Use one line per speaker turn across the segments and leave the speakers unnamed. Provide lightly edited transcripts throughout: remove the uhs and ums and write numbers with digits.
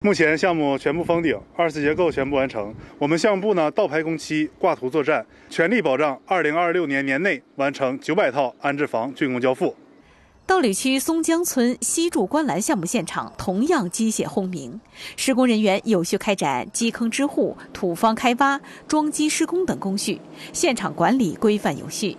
目前项目全部封顶，24结构全部完成。我们项目部呢倒排工期，挂图作战，全力保障2026年年内完成900套安置房竣工交付。
道里区松江村西筑观澜项目现场同样机械轰鸣，施工人员有序开展基坑支护、土方开挖、桩基施工等工序，现场管理规范有序。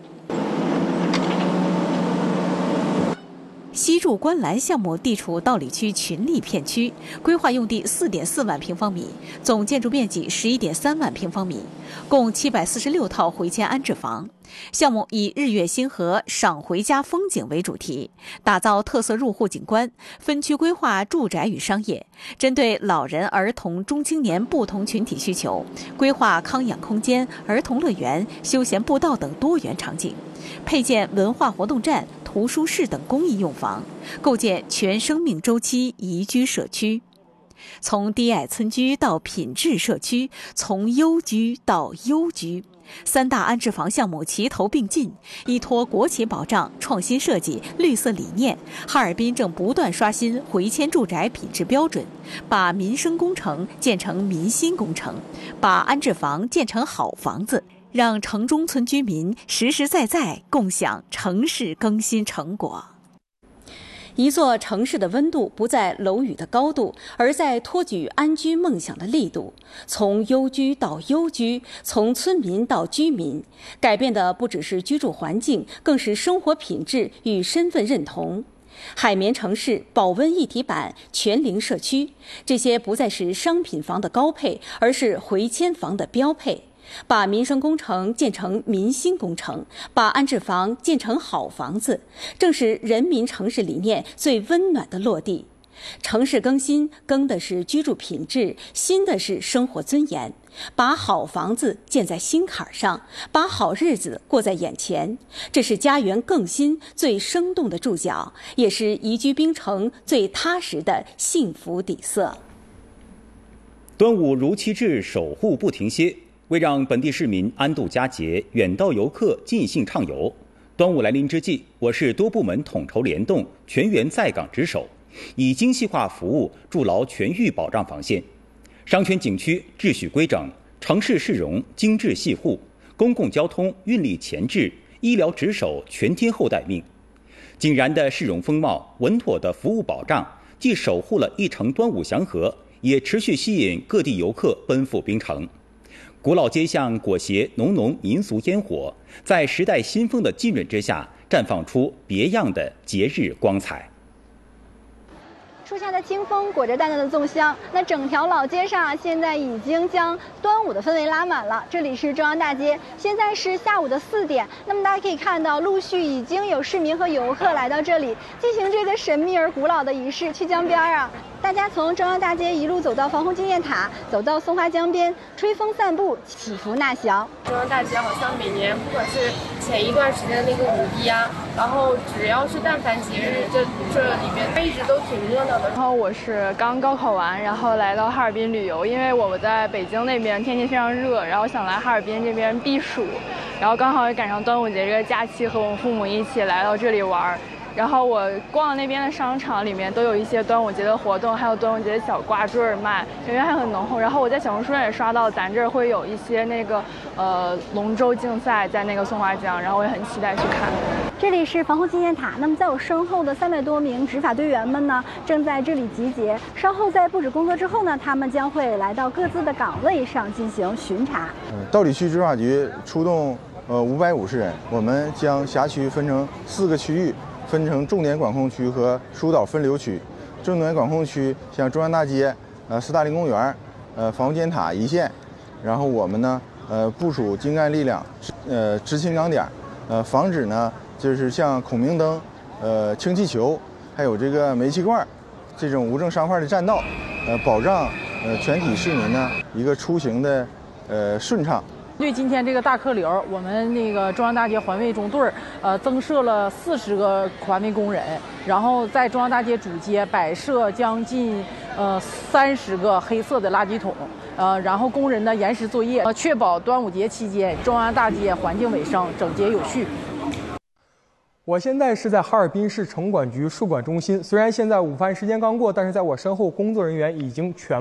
西筑观澜项目地处道里区群力片区，规划用地4.4万平方米，总建筑面积11.3万平方米，共746套回迁安置房。项目以日月星河赏回家风景为主题，打造特色入户景观，分区规划住宅与商业，针对老人、儿童、中青年不同群体需求，规划康养空间、儿童乐园、休闲步道等多元场景，配建文化活动站、图书室等公益用房，构建全生命周期宜居社区。从低矮村居到品质社区，从优居到优居，3大安置房项目齐头并进，依托国企保障、创新设计、绿色理念，哈尔滨正不断刷新回迁住宅品质标准，把民生工程建成民心工程，把安置房建成好房子，让城中村居民实实在在共享城市更新成果。一座城市的温度不在楼宇的高度，而在托举安居梦想的力度。从优居到优居，从村民到居民，改变的不只是居住环境，更是生活品质与身份认同。海绵城市、保温一体版、全龄社区，这些不再是商品房的高配，而是回迁房的标配。把民生工程建成民心工程，把安置房建成好房子，正是人民城市理念最温暖的落地。城市更新，更的是居住品质，新的是生活尊严。把好房子建在心坎上，把好日子过在眼前，这是家园更新最生动的注脚，也是宜居冰城最踏实的幸福底色。
端午如期至，守护不停歇。为让本地市民安度佳节，远道游客尽兴畅游，端午来临之际，我市多部门统筹联动，全员在岗值守，以精细化服务筑牢全域保障防线。商圈景区秩序规整，城市市容精致细护，公共交通运力前置，医疗值守全天候待命。井然的市容风貌，稳妥的服务保障，既守护了一城端午祥和，也持续吸引各地游客奔赴冰城。古老街巷裹挟浓浓民俗烟火，在时代新风的浸润之下，绽放出别样的节日光彩。
树下的清风裹着淡淡的粽香，那整条老街上现在已经将端午的氛围拉满了。这里是中央大街，现在是下午的4点。那么大家可以看到，陆续已经有市民和游客来到这里，进行这个神秘而古老的仪式。去江边啊，大家从中央大街一路走到防洪纪念塔，走到松花江边，吹风散步，祈福纳祥。
中央大街好像每年不管是前一段时间的那个5·1啊，然后只要是但凡节日，这里面它一直都挺热闹的。
然后我是刚高考完，然后来到哈尔滨旅游，因为我在北京那边天气非常热，然后想来哈尔滨这边避暑，然后刚好也赶上端午节这个假期，和我们父母一起来到这里玩。然后我逛那边的商场，里面都有一些端午节的活动，还有端午节的小挂坠卖，感觉还很浓厚。然后我在小红书上也刷到咱这儿会有一些那个龙舟竞赛在那个松花江，然后我也很期待去看。
这里是防洪纪念塔，那么在我身后的300多名执法队员们呢，正在这里集结。稍后在布置工作之后呢，他们将会来到各自的岗位上进行巡查。
道里区执法局出动550人，我们将辖区分成4个区域。分成重点管控区和疏导分流区。重点管控区像中央大街、斯大林公园、防洪纪念塔一线，然后我们呢部署精干力量，执勤岗点，防止呢就是像孔明灯、氢气球，还有这个煤气罐这种无证商贩的占道，保障全体市民呢一个出行的顺畅。
对今天这个大客流，我们那个中央大街环卫中队增设了40个环卫工人，然后在中央大街主街摆设将近30个黑色的垃圾桶，然后工人的延时作业，确保端午节期间中央大街环境卫生整洁有序。
我现在是在哈尔滨市城管局树管中心。虽然现在午饭时间刚过，但是在我身后工作人员已经全